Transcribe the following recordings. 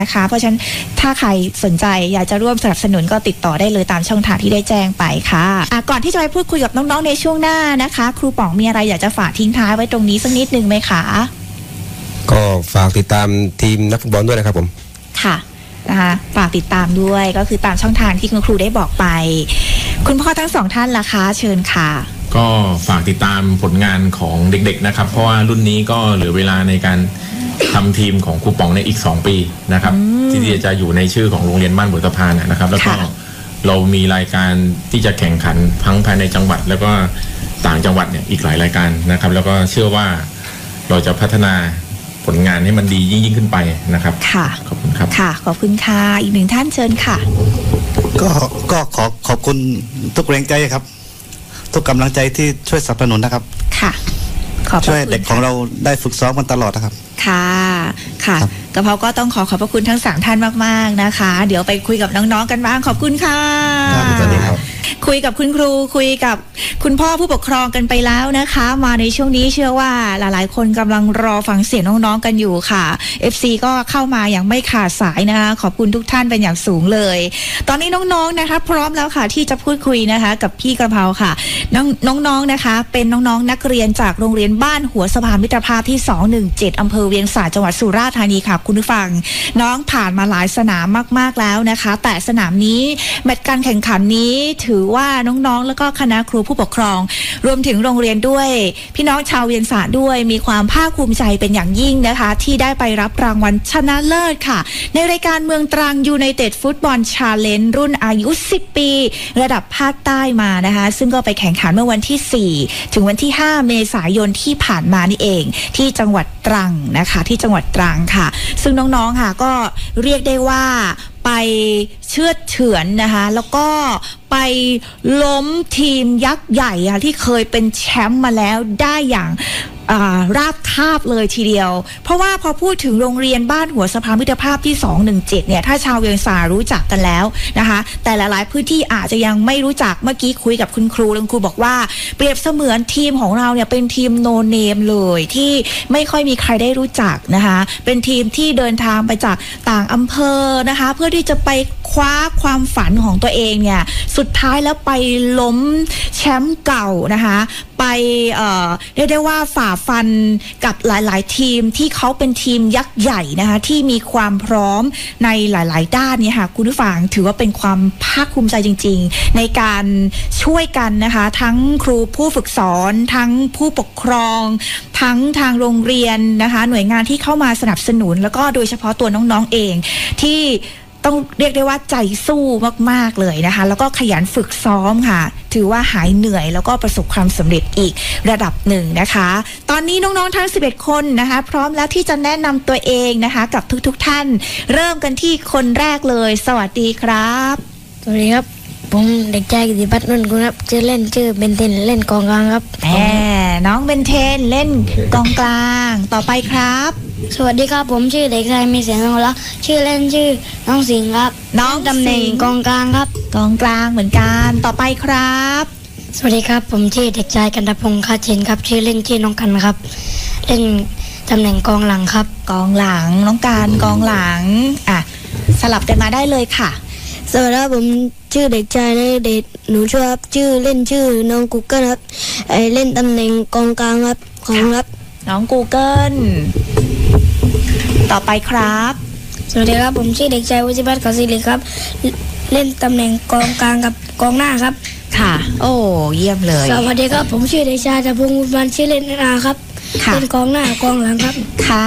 นะคะเพราะฉะนั้นถ้าใครสนใจอยากจะร่วมสนับสนุนก็ติดต่อได้เลยตามช่องทางที่ได้แจ้งไปค่ะก่อนที่จะไปพูดคุยกับน้องๆในช่วงหน้านะคะครูป๋องมีอะไรอยากจะฝากทิ้งท้ายไว้ตรงนี้สักนิดนึงไหมคะก็ฝากติดตามทีมนักฟุตบอลด้วยนะครับผมค่ะนะคะฝากติดตามด้วยก็คือตามช่องทางที่คุณครูได้บอกไปคุณพ่อทั้งสองท่านล่ะคะเชิญค่ะก็ฝากติดตามผลงานของเด็กๆนะครับเพราะว่ารุ่นนี้ก็เหลือเวลาในการทำทีมของครูป๋องในอีก2 ปีนะครับที่จะอยู่ในชื่อของโรงเรียนบ้านบุตรพานนะครับแล้วก็เรามีรายการที่จะแข่งขันทั้งภายในจังหวัดแล้วก็ต่างจังหวัดเนี่ยอีกหลายรายการนะครับแล้วก็เชื่อว่าเราจะพัฒนาผลงานให้มันดียิ่งขึ้นไปนะครับค่ะขอบคุณครับค่ะขอบคุณค่ะอีกหนึ่งท่านเชิญค่ะก็ขอบคุณทุกแรงใจครับทุกกำลังใจที่ช่วยสนับสนุนนะครับค่ะช่วยเด็กของเราได้ฝึกซ้อมกันตลอดนะครับค่ะกระเพราก็ต้องขอบพระคุณทั้ง3ท่านมากๆนะคะเดี๋ยวไปคุยกับน้องๆกันบ้างขอบคุณค่ะสวัสดีครับคุยกับคุณครูคุยกับคุณพ่อผู้ปกครองกันไปแล้วนะคะมาในช่วงนี้เชื่อว่าหลายๆคนกำลังรอฟังเสียงน้องๆกันอยู่ค่ะ FC ก็เข้ามาอย่างไม่ขาดสายนะคะขอบคุณทุกท่านเป็นอย่างสูงเลยตอนนี้น้องๆนะคะพร้อมแล้วค่ะที่จะพูดคุยนะคะกับพี่กระเพราค่ะน้องๆนะคะเป็นน้องๆนักเรียนจากโรงเรียนบ้านหัวสะพานมิตรภาพที่217อำเภอเวียงสาจังหวัดสุราษฎร์ธานีค่ะคุณผู้ฟังน้องผ่านมาหลายสนามมากๆแล้วนะคะแต่สนามนี้แมตช์การแข่งขันนี้ถือว่าน้องๆแล้วก็คณะครูผู้ปกครองรวมถึงโรงเรียนด้วยพี่น้องชาวเวียงสาด้วยมีความภาคภูมิใจเป็นอย่างยิ่งนะคะที่ได้ไปรับรางวัลชนะเลิศค่ะในรายการเมืองตรังยูไนเต็ดฟุตบอลชาเลนจ์รุ่นอายุ10 ปีระดับภาคใต้มานะคะซึ่งก็ไปแข่งขันเมื่อวันที่4ถึงวันที่5เมษายนที่ผ่านมานี่เองที่จังหวัดตรังนะคะที่จังหวัดตรังค่ะซึ่งน้องๆค่ะก็เรียกได้ว่าไปเชือดเฉือนนะคะแล้วก็ไปล้มทีมยักษ์ใหญ่ค่ะที่เคยเป็นแชมป์มาแล้วได้อย่างราบคาบเลยทีเดียวเพราะว่าพอพูดถึงโรงเรียนบ้านหัวสะพานมิตรภาพที่217เนี่ยถ้าชาวเวียงสารู้จักกันแล้วนะคะแต่หลายๆพื้นที่อาจจะยังไม่รู้จักเมื่อกี้คุยกับคุณครูแล้วคุณครูบอกว่าเปรียบเสมือนทีมของเราเนี่ยเป็นทีมโนเนมเลยที่ไม่ค่อยมีใครได้รู้จักนะคะเป็นทีมที่เดินทางไปจากต่างอำเภอนะคะเพื่อที่จะไปคว้าความฝันของตัวเองเนี่ยสุดท้ายแล้วไปล้มแชมป์เก่านะคะไปเรียกได้ว่าฝ่าฟันกับหลายๆทีมที่เขาเป็นทีมยักษ์ใหญ่นะคะที่มีความพร้อมในหลายๆด้านเนี่ยค่ะคุณผู้ฟังถือว่าเป็นความภาคภูมิใจจริงๆในการช่วยกันนะคะทั้งครูผู้ฝึกสอนทั้งผู้ปกครองทั้งทางโรงเรียนนะคะหน่วยงานที่เข้ามาสนับสนุนแล้วก็โดยเฉพาะตัวน้องๆเองที่ต้องเรียกได้ว่าใจสู้มากๆเลยนะคะแล้วก็ขยันฝึกซ้อมค่ะถือว่าหายเหนื่อยแล้วก็ประสบความสำเร็จอีกระดับหนึ่งนะคะตอนนี้น้องๆทั้ง11คนนะคะพร้อมแล้วที่จะแนะนำตัวเองนะคะกับทุกๆท่านเริ่มกันที่คนแรกเลยสวัสดีครับสวัสดีครับผมเด็กชายกิติพัฒน์นุ่นกุลครับชื่อเล่นชื่อเบนเทนเล่นกองกลางครับน้องเบนเทนเล่นกองกลางต่อไปครับสวัสดีครับผมชื่อเด็กชายมีเสียงทองรักชื่อเล่นชื่อน้องสิงห์ครับน้องตำแหน่งกองกลางครับกองกลางเหมือนกันต่อไปครับสวัสดีครับผมชื่อเด็กชายกันตพงษ์คาเชนครับชื่อเล่นชื่อน้องกันครับเล่นตำแหน่งกองหลังครับกองหลังน้องการกองหลังสลับกันมาได้เลยค่ะสวัสดีครับผมชื่อเด็กชายนเดชหนูชอบชื่อเล่นชื่อน้องกูเกิลครับเล่นตำแหน่งกองกลางครับของครับน้องกูเกิลต่อไปครับสวัสดีครับผมชื่อเด็กชายวิจิตรกศิริครับเล่นตำแหน่งกองกลางกับกองหน้าครับค่ะโอ้เยี่ยมเลยสวัสดีครับผมชื่อเด็กชายจักรพงศ์บุญวันชื่อเล่นนาครับเล่นกองหน้ากองหลังครับค่ะ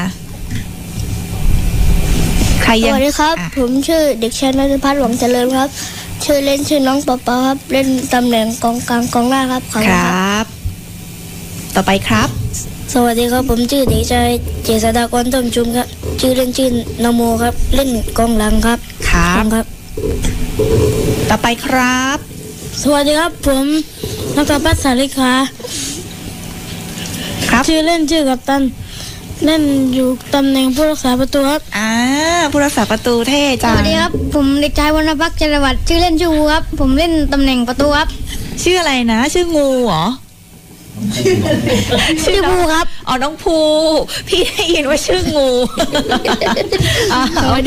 สวัสดีครับผมชื่อเด็กชายนฤพัฒน์หวังเจริญครับชื่อเล่นชื่อน้องปอปอครับเล่นตำแหน่งกองกลางกองหน้าครับครับต่อไปครับสวัสดีครับผมชื่อเด็กชายเจษฎากรต้มชุมครับชื่อเล่นชื่อนโมครับเล่นกองหลังครับครับต่อไปครับสวัสดีครับผมนัทพัฒน์สาริกาครับชื่อเล่นชื่อกัปตันเล่นอยู่ตำแหน่งผู้รักษาประตูครับผู้รักษาประตูเท่จังสวัสดีครับผมเด็กชายวรรณภักดิ์จรวัตรชื่อเล่นชื่องูครับผมเล่นตำแหน่งประตูครับชื่ออะไรนะชื่องูเหรอชื่อภูครับอ๋อน้องภูพี่ได้ยินว่าชื่องู